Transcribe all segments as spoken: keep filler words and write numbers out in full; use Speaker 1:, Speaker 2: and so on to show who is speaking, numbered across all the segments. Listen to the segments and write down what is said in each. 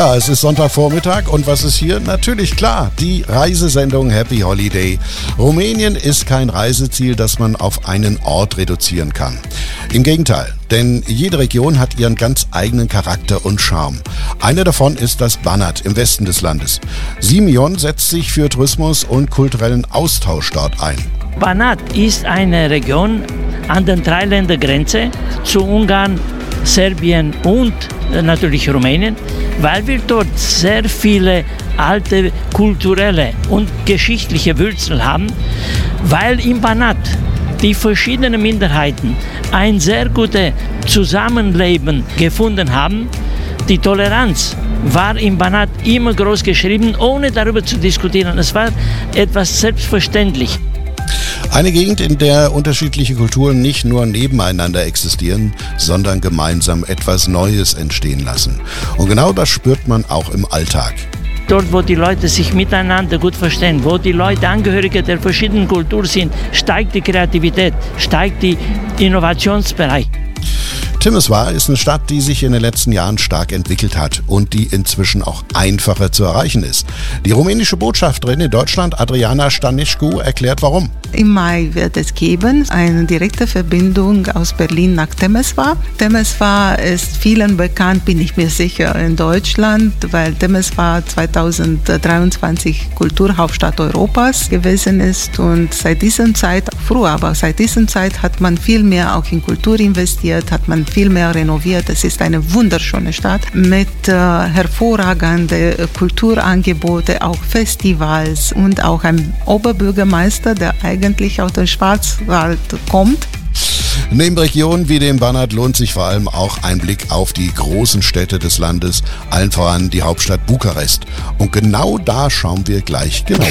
Speaker 1: Ja, es ist Sonntagvormittag und was ist hier? Natürlich klar, die Reisesendung Happy Holiday. Rumänien ist kein Reiseziel, das man auf einen Ort reduzieren kann. Im Gegenteil, denn jede Region hat ihren ganz eigenen Charakter und Charme. Eine davon ist das Banat im Westen des Landes. Simeon setzt sich für Tourismus und kulturellen Austausch dort ein.
Speaker 2: Banat ist eine Region an der Dreiländergrenze zu Ungarn, Serbien und natürlich Rumänien, weil wir dort sehr viele alte kulturelle und geschichtliche Wurzeln haben, weil im Banat die verschiedenen Minderheiten ein sehr gutes Zusammenleben gefunden haben. Die Toleranz war im Banat immer groß geschrieben, ohne darüber zu diskutieren. Es war etwas selbstverständlich.
Speaker 1: Eine Gegend, in der unterschiedliche Kulturen nicht nur nebeneinander existieren, sondern gemeinsam etwas Neues entstehen lassen. Und genau das spürt man auch im Alltag.
Speaker 2: Dort, wo die Leute sich miteinander gut verstehen, wo die Leute Angehörige der verschiedenen Kulturen sind, steigt die Kreativität, steigt die Innovationsbereich.
Speaker 1: Timișoara ist eine Stadt, die sich in den letzten Jahren stark entwickelt hat und die inzwischen auch einfacher zu erreichen ist. Die rumänische Botschafterin in Deutschland, Adriana Stănescu, erklärt warum.
Speaker 3: Im Mai wird es geben eine direkte Verbindung aus Berlin nach Timișoara. Timișoara ist vielen bekannt, bin ich mir sicher, in Deutschland, weil Timișoara zweitausenddreiundzwanzig Kulturhauptstadt Europas gewesen ist und seit dieser Zeit, früher, aber seit dieser Zeit hat man viel mehr auch in Kultur investiert, hat man viel mehr renoviert. Es ist eine wunderschöne Stadt mit äh, hervorragenden Kulturangeboten, auch Festivals und auch ein Oberbürgermeister, der eigentlich aus dem Schwarzwald kommt.
Speaker 1: Neben Regionen wie dem Banat lohnt sich vor allem auch ein Blick auf die großen Städte des Landes, allen voran die Hauptstadt Bukarest. Und genau da schauen wir gleich genauer.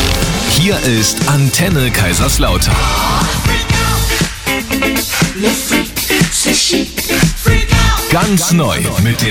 Speaker 4: Hier ist Antenne Kaiserslautern. Ganz neu mit den